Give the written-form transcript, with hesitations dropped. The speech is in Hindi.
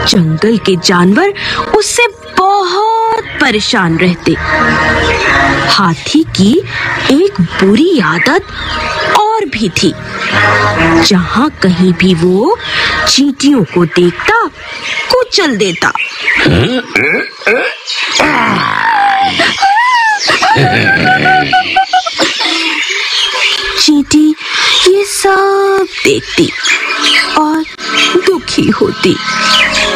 जंगल के जानवर उससे बहुत परेशान रहते। हाथी की एक बुरी आदत और भी थी। जहां कहीं भी वो चींटियों को देखता, कुचल देता। चींटी ये सब देखती और दुखी होती।